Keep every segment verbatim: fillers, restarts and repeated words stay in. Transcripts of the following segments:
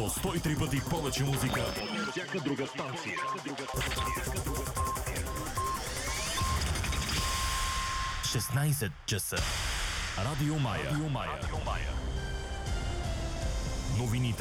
до сто и три пъти повече музика. Всяка друга станция. шестнайсет часа. Радио Мая. Радио Мая. Радио Мая. Новините.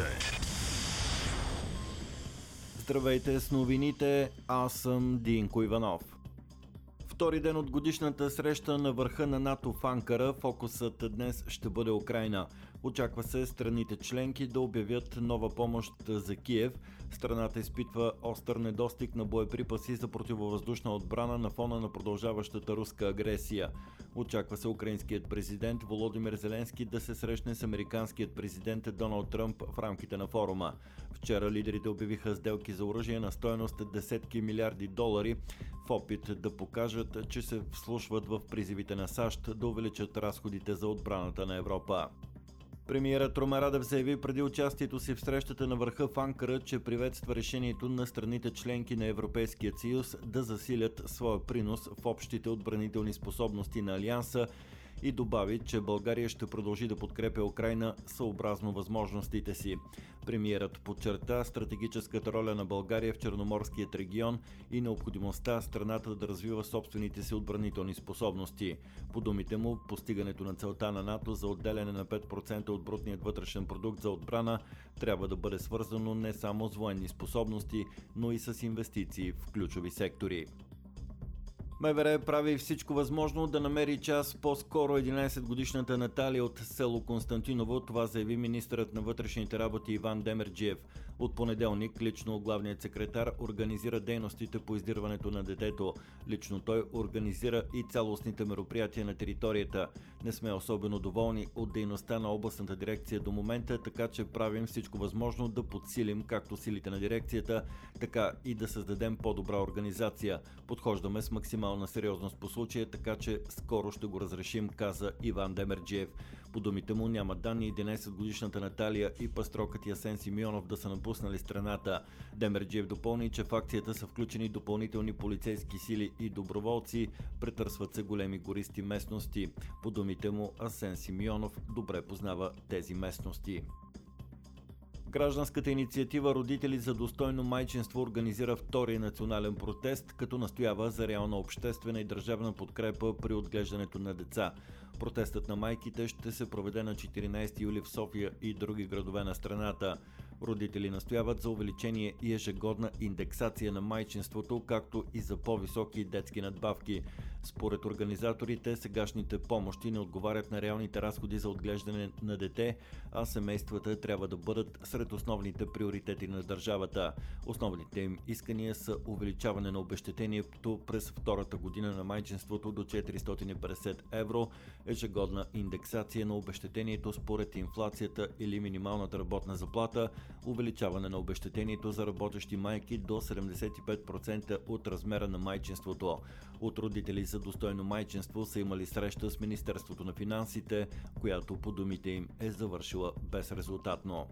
Здравейте с новините, аз съм Динко Иванов. Втори ден от годишната среща на върха на НАТО в Анкара, фокусът днес ще бъде Украйна. Очаква се страните членки да обявят нова помощ за Киев. Страната изпитва остър недостиг на боеприпаси за противовъздушна отбрана на фона на продължаващата руска агресия. Очаква се украинският президент Володимир Зеленски да се срещне с американският президент Доналд Тръмп в рамките на форума. Вчера лидерите обявиха сделки за оръжие на стойност десетки милиарди долари в опит да покажат, че се вслушват в призивите на САЩ да увеличат разходите за отбраната на Европа. Премиерът Румен Радев заяви преди участието си в срещата на върха в Анкара, че приветства решението на страните членки на Европейския съюз да засилят своя принос в общите отбранителни способности на Алианса и добави, че България ще продължи да подкрепя Украйна съобразно възможностите си. Премиерът подчерта стратегическата роля на България в Черноморският регион и необходимостта страната да развива собствените си отбранителни способности. По думите му, постигането на целта на НАТО за отделяне на пет процента от брутният вътрешен продукт за отбрана трябва да бъде свързано не само с военни способности, но и с инвестиции в ключови сектори. МВР прави всичко възможно да намери час по-скоро единайсетгодишната Наталия от село Константиново. Това заяви министърът на вътрешните работи Иван Демерджиев. От понеделник лично главният секретар организира дейностите по издирването на детето. Лично той организира и цялостните мероприятия на територията. Не сме особено доволни от дейността на областната дирекция до момента, така че правим всичко възможно да подсилим както силите на дирекцията, така и да създадем по-добра организация. Подхождаме с максимално на сериозност по случая, така че скоро ще го разрешим, каза Иван Демерджиев. По думите му няма данни единайсетгодишната Наталия и пастрокът Асен Симеонов да са напуснали страната. Демерджиев допълни, че в акцията са включени допълнителни полицейски сили и доброволци, претърсват се големи гористи местности. По думите му Асен Симеонов добре познава тези местности. Гражданската инициатива "Родители за достойно майчинство" организира втори национален протест, като настоява за реална обществена и държавна подкрепа при отглеждането на деца. Протестът на майките ще се проведе на четиринайсети юли в София и други градове на страната. Родители настояват за увеличение и ежегодна индексация на майчинството, както и за по-високи детски надбавки. Според организаторите, сегашните помощи не отговарят на реалните разходи за отглеждане на дете, а семействата трябва да бъдат сред основните приоритети на държавата. Основните им искания са увеличаване на обезщетението през втората година на майчинството до четиристотин и петдесет евро, ежегодна индексация на обезщетението според инфлацията или минималната работна заплата, увеличаване на обезщетението за работещи майки до седемдесет и пет процента от размера на майчинството. От "Родители за достойно майчинство" са имали среща с Министерството на финансите, която по думите им е завършила безрезултатно.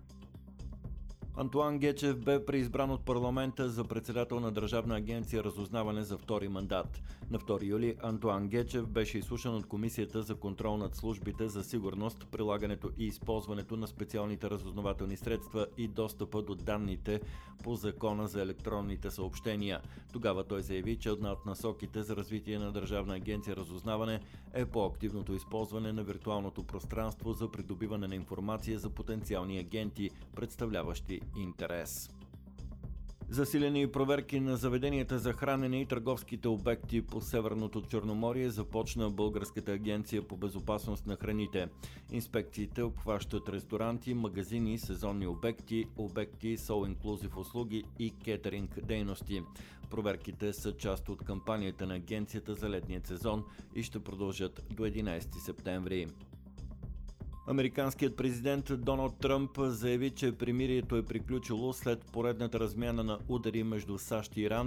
Антоан Гечев бе преизбран от парламента за председател на Държавна агенция "Разузнаване" за втори мандат. На втори юли Антоан Гечев беше изслушан от Комисията за контрол над службите за сигурност, прилагането и използването на специалните разузнавателни средства и достъпа до данните по Закона за електронните съобщения. Тогава той заяви, че една от насоките за развитие на Държавна агенция "Разузнаване" е по-активното използване на виртуалното пространство за придобиване на информация за потенциални агенти, представляващи интерес. Засилени проверки на заведенията за хранене и търговските обекти по Северното Черноморие започна Българската агенция по безопасност на храните. Инспекциите обхващат ресторанти, магазини, сезонни обекти, обекти с all-inclusive услуги и кетеринг дейности. Проверките са част от кампанията на агенцията за летния сезон и ще продължат до единайсети септември. Американският президент Доналд Тръмп заяви, че примирието е приключило след поредната размяна на удари между САЩ и Иран.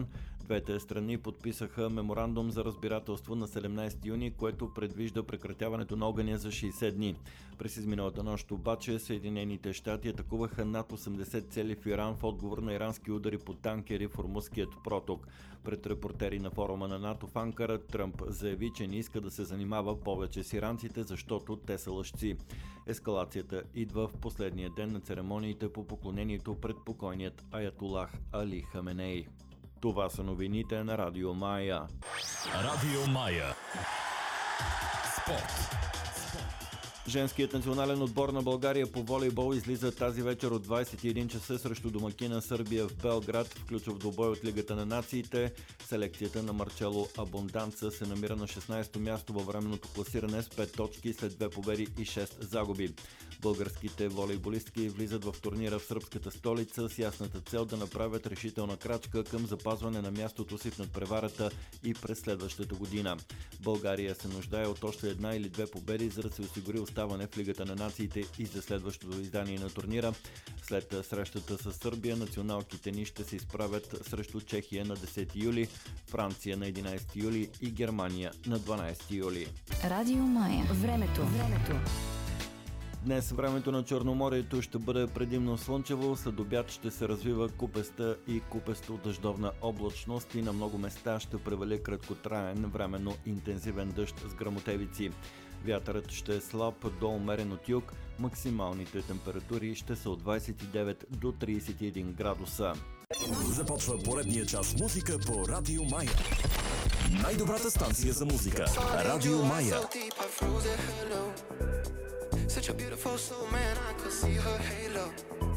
Двете страни подписаха меморандум за разбирателство на седемнайсети юни, което предвижда прекратяването на огъня за шейсет дни. През изминалата нощ обаче Съединените щати атакуваха над осемдесет цели в Иран в отговор на ирански удари по танкери в Ормузският проток. Пред репортери на форума на НАТО в Анкара Тръмп заяви, че не иска да се занимава повече с иранците, защото те са лъжци. Ескалацията идва в последния ден на церемониите по поклонението пред покойният аятолах Али Хаменей. Това са новините на Радио Мая. Радио Мая. Спорт. Женският национален отбор на България по волейбол излиза тази вечер от двайсет и един часа срещу домакина Сърбия в Белград в ключов двубой от Лигата на нациите. Селекцията на Марчело Абонданца се намира на шестнайсето място във временното класиране с пет точки след две победи и шест загуби. Българските волейболистки влизат в турнира в сръбската столица с ясната цел да направят решителна крачка към запазване на мястото си в надпреварата и през следващата година. България се нуждае от още една или две победи, за да се осигури оставане в Лигата на нациите и за следващото издание на турнира. След срещата с Сърбия, националките ни ще се изправят срещу Чехия на десети юли, Франция на единайсети юли и Германия на дванайсети юли. Радио Мая. Времето. Времето. Днес времето на Черноморието ще бъде предимно слънчево, след обяд ще се развива купеста и купесто дъждовна облачност и на много места ще превали краткотраен, временно интензивен дъжд с гръмотевици. Вятърът ще е слаб до умерен от юг, максималните температури ще са от двайсет и девет до трийсет и един градуса. Започва поредния час музика по Радио Мая. Най-добрата станция за музика. Радио Мая. Such a beautiful soul, man, I could see her halo.